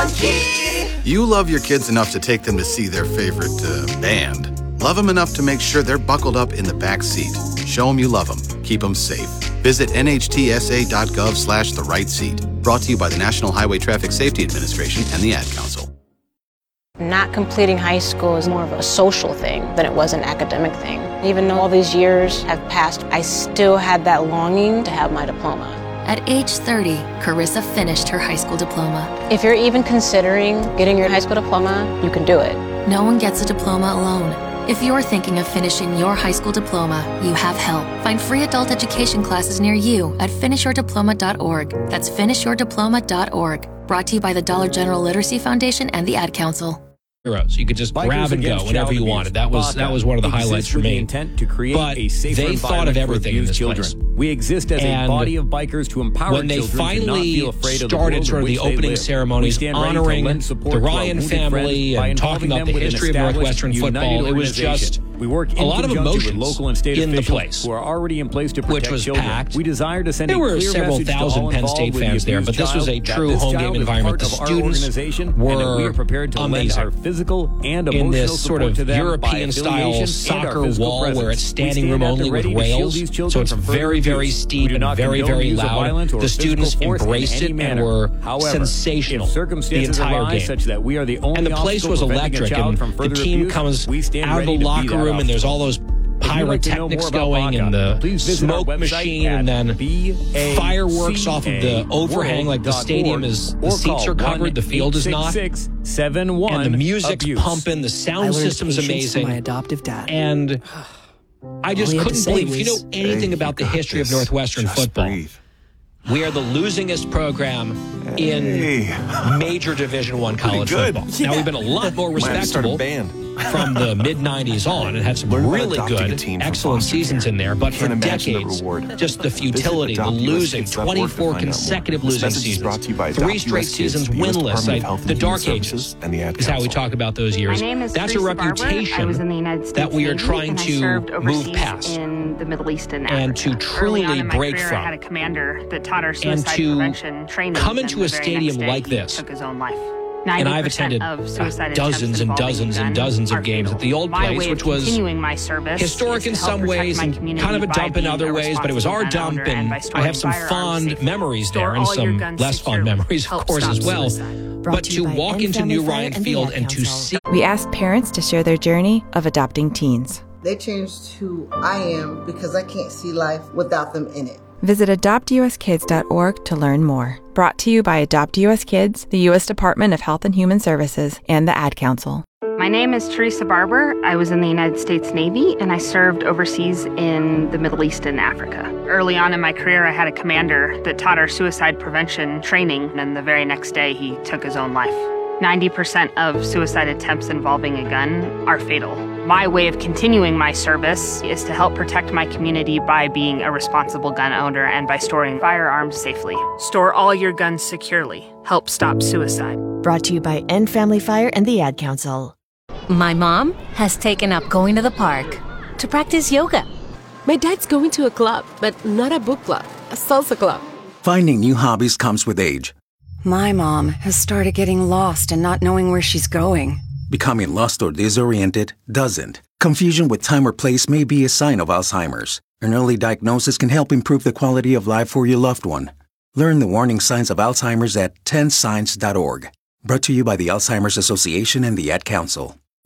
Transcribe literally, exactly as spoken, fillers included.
Monkey! You love your kids enough to take them to see their favorite uh, band. Love them enough to make sure they're buckled up in the back seat. Show them you love them. Keep them safe. Visit N H T S A dot gov slash the right seat. Brought to you by the National Highway Traffic Safety Administration and the Ad Council. Not completing high school is more of a social thing than it was an academic thing. Even though all these years have passed, I still had that longing to have my diploma. At age thirty, Carissa finished her high school diploma. If you're even considering getting your high school diploma, you can do it. No one gets a diploma alone. If you're thinking of finishing your high school diploma, you have help. Find free adult education classes near you at finish your diploma dot org. That's finish your diploma dot org. Brought to you by the Dollar General Literacy Foundation and the Ad Council. So you could just Bikers grab and go whenever you wanted. That was that was one of the highlights for me. Intent to create but a safer they thought of everything in this children. place. We exist as and a body of bikers to empower when they children finally to not feel afraid of the started world sort of in the which they opening live. ceremonies honoring the Ryan family and talking about the history of Northwestern football, it was just we work a lot of emotions local and state in the officials place, who are already in place to protect which was children. packed. We desire to send there a were clear several message to thousand all Penn involved State with fans the there, but this was a abused true child, home that game this environment. The child is part of our students organization, were and that we are prepared to lend amazing our physical and emotional in this sort of support to them European-style by soccer and wall presence. where it's standing room only with rails, so it's very, very steep and very, very loud. The students embraced it and were However, sensational the entire game. Such that we are the only and the place was electric, and the team comes out of the locker room, and there's all those pyrotechnics going and the smoke machine, and then fireworks off of the overhang, like the stadium is, the seats are covered, the field is not, and the music's pumping, the sound system's amazing. My adoptive dad. And I just couldn't believe, if you know anything about the history of Northwestern football, we are the losingest program in hey. major Division One college football. Yeah. Now, we've been a lot more respectable from the mid nineties on and had some Learn really good, excellent seasons care. in there. But for decades, the just the futility, the losing, twenty-four consecutive losing seasons, three straight seasons winless. I, the dark ages is how we talk about those years. That's a reputation that we are trying to move past in the Middle East and, and to truly break career, from. I had a commander that taught our and to training, come into a stadium like this. Took his own life. And I've attended uh, dozens and dozens and dozens of games at the old place, which was historic in some ways and kind of a dump in other ways, but it was our dump, and I have some fond memories there and some less fond memories, of course, as well. But to walk into New Ryan Field and to see... We asked parents to share their journey of adopting teens. They changed who I am because I can't see life without them in it. Visit adopt u s kids dot org to learn more. Brought to you by Adopt U S Kids, the U S Department of Health and Human Services, and the Ad Council. My name is Teresa Barber. I was in the United States Navy, and I served overseas in the Middle East and Africa. Early on in my career, I had a commander that taught our suicide prevention training, and the very next day, he took his own life. ninety percent of suicide attempts involving a gun are fatal. My way of continuing my service is to help protect my community by being a responsible gun owner and by storing firearms safely. Store all your guns securely. Help stop suicide. Brought to you by End Family Fire and the Ad Council. My mom has taken up going to the park to practice yoga. My dad's going to a club, but not a book club, a salsa club. Finding new hobbies comes with age. My mom has started getting lost and not knowing where she's going. Becoming lost or disoriented doesn't. Confusion with time or place may be a sign of Alzheimer's. An early diagnosis can help improve the quality of life for your loved one. Learn the warning signs of Alzheimer's at ten signs dot org. Brought to you by the Alzheimer's Association and the Ad Council.